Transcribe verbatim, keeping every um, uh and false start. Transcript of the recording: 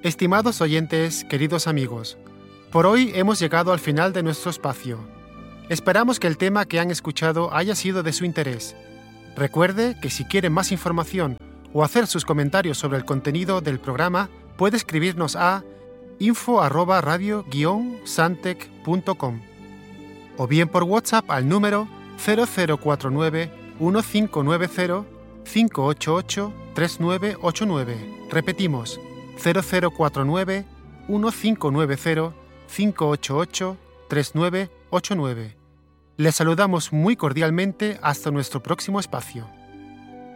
Estimados oyentes, queridos amigos, por hoy hemos llegado al final de nuestro espacio. Esperamos que el tema que han escuchado haya sido de su interés. Recuerde que si quiere más información o hacer sus comentarios sobre el contenido del programa, puede escribirnos a info arroba radio guion santec punto com o bien por WhatsApp al número cero cero cuatro nueve uno cinco nueve cero cinco ocho ocho tres nueve ocho nueve. Repetimos, cero cero cuatro nueve uno cinco nueve cero cinco ocho ocho tres nueve ocho nueve. Les saludamos muy cordialmente hasta nuestro próximo espacio.